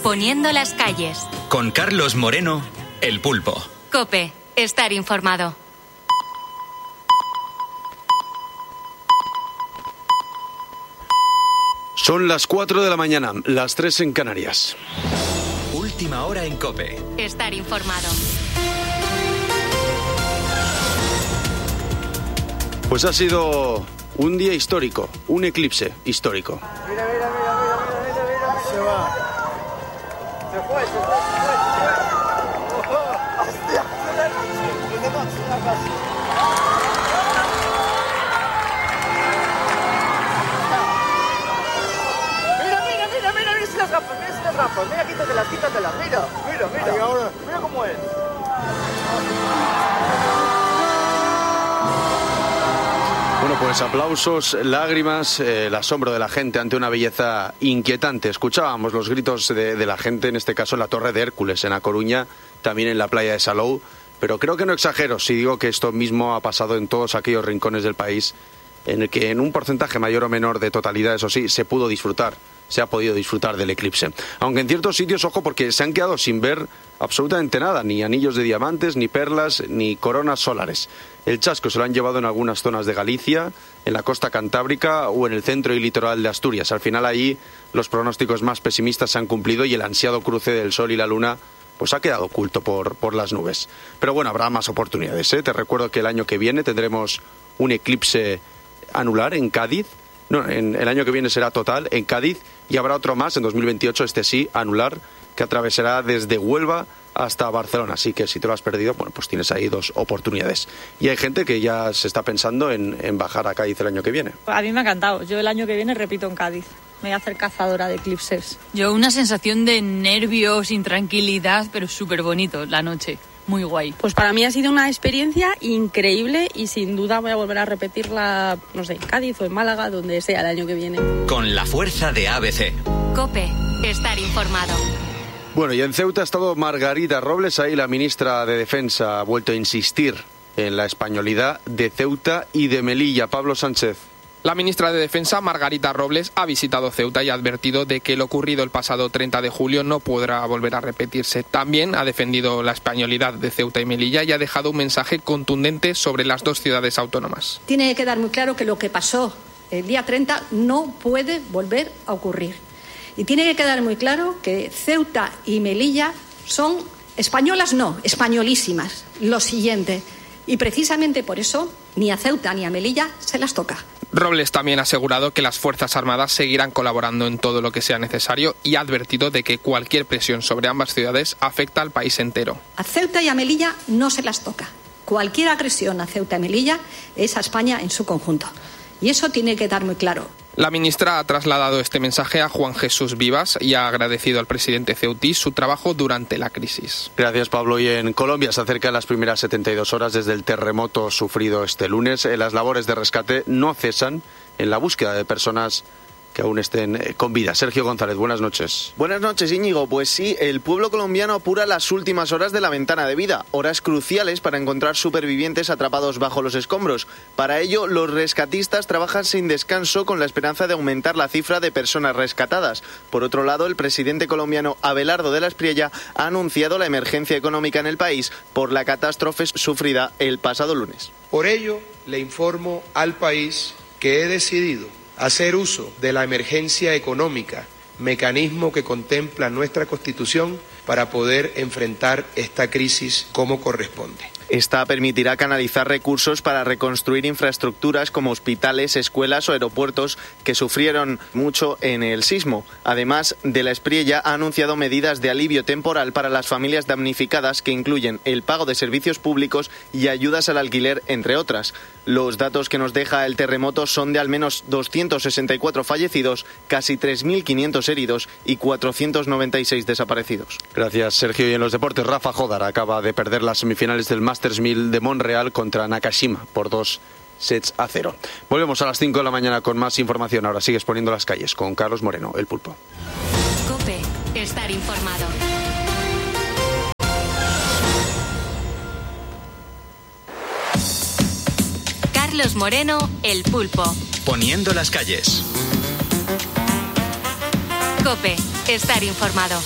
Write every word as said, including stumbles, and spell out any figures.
Poniendo las calles. Con Carlos Moreno, El Pulpo. COPE. Estar informado. Son las cuatro de la mañana, las tres en Canarias. Última hora en COPE. Estar informado. Pues ha sido un día histórico, un eclipse histórico. Mira, mira, mira, mira, mira, mira, mira. Se va. Se fue, se fue, se fue, se fue. Oh, hostia. Una más, una más. Mira, mira, mira, mira, mira si las gafas, mira si las gafas. Mira, quítatelas, quítatelas. Mira, mira, mira. Ay, ahora. Mira cómo es. Bueno, pues aplausos, lágrimas, eh, el asombro de la gente ante una belleza inquietante. Escuchábamos los gritos de, de la gente, en este caso en la Torre de Hércules, en A Coruña, también en la playa de Salou. Pero creo que no exagero si digo que esto mismo ha pasado en todos aquellos rincones del país en el que en un porcentaje mayor o menor de totalidad, eso sí, se pudo disfrutar, se ha podido disfrutar del eclipse. Aunque en ciertos sitios, ojo, porque se han quedado sin ver absolutamente nada, ni anillos de diamantes, ni perlas, ni coronas solares. El chasco se lo han llevado en algunas zonas de Galicia, en la costa cantábrica o en el centro y litoral de Asturias. Al final allí los pronósticos más pesimistas se han cumplido y el ansiado cruce del Sol y la Luna pues ha quedado oculto por, por las nubes. Pero bueno, habrá más oportunidades, ¿eh? Te recuerdo que el año que viene tendremos un eclipse anular en Cádiz. No, en el año que viene será total en Cádiz y habrá otro más en dos mil veintiocho, este sí, anular, que atravesará desde Huelva hasta Barcelona. Así que si te lo has perdido, bueno, pues tienes ahí dos oportunidades. Y hay gente que ya se está pensando en, en bajar a Cádiz el año que viene. A mí me ha encantado. Yo el año que viene repito en Cádiz. Me voy a hacer cazadora de eclipses. Yo una sensación de nervios, intranquilidad, pero súper bonito la noche. Muy guay. Pues para mí ha sido una experiencia increíble y sin duda voy a volver a repetirla, no sé, en Cádiz o en Málaga, donde sea el año que viene. Con la fuerza de A B C. COPE. Estar informado. Bueno, y en Ceuta ha estado Margarita Robles, ahí la ministra de Defensa ha vuelto a insistir en la españolidad de Ceuta y de Melilla. Pablo Sánchez. La ministra de Defensa, Margarita Robles, ha visitado Ceuta y ha advertido de que lo ocurrido el pasado treinta de julio no podrá volver a repetirse. También ha defendido la españolidad de Ceuta y Melilla y ha dejado un mensaje contundente sobre las dos ciudades autónomas. Tiene que quedar muy claro que lo que pasó el día treinta no puede volver a ocurrir. Y tiene que quedar muy claro que Ceuta y Melilla son españolas, no, españolísimas. Lo siguiente. Y precisamente por eso ni a Ceuta ni a Melilla se las toca. Robles también ha asegurado que las Fuerzas Armadas seguirán colaborando en todo lo que sea necesario y ha advertido de que cualquier presión sobre ambas ciudades afecta al país entero. A Ceuta y a Melilla no se las toca. Cualquier agresión a Ceuta y Melilla es a España en su conjunto. Y eso tiene que quedar muy claro. La ministra ha trasladado este mensaje a Juan Jesús Vivas y ha agradecido al presidente ceutí su trabajo durante la crisis. Gracias, Pablo. Y en Colombia se acercan las primeras setenta y dos horas desde el terremoto sufrido este lunes. Las labores de rescate no cesan en la búsqueda de personas que aún estén con vida. Sergio González, buenas noches. Buenas noches, Íñigo. Pues sí, el pueblo colombiano apura las últimas horas de la ventana de vida, horas cruciales para encontrar supervivientes atrapados bajo los escombros. Para ello, los rescatistas trabajan sin descanso con la esperanza de aumentar la cifra de personas rescatadas. Por otro lado, el presidente colombiano Abelardo de la Espriella ha anunciado la emergencia económica en el país por la catástrofe sufrida el pasado lunes. Por ello, le informo al país que he decidido hacer uso de la emergencia económica, mecanismo que contempla nuestra Constitución, para poder enfrentar esta crisis como corresponde. Esta permitirá canalizar recursos para reconstruir infraestructuras como hospitales, escuelas o aeropuertos que sufrieron mucho en el sismo. Además, de la Espriella ha anunciado medidas de alivio temporal para las familias damnificadas que incluyen el pago de servicios públicos y ayudas al alquiler, entre otras. Los datos que nos deja el terremoto son de al menos doscientos sesenta y cuatro fallecidos, casi tres mil quinientos heridos y cuatrocientos noventa y seis desaparecidos. Gracias, Sergio. Y en los deportes, Rafa Jodar acaba de perder las semifinales del Masters mil de Montreal contra Nakashima por dos sets a cero. Volvemos a las cinco de la mañana con más información. Ahora sigues poniendo las calles con Carlos Moreno, El Pulpo. COPE. Estar informado. Carlos Moreno, El Pulpo. Poniendo las calles. COPE. Estar informado.